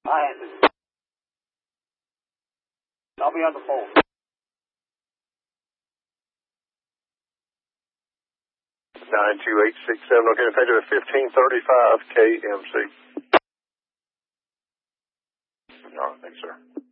I answered it. I'll be on the phone. 92867, okay, page of 1535 KMC. All right, thanks, sir.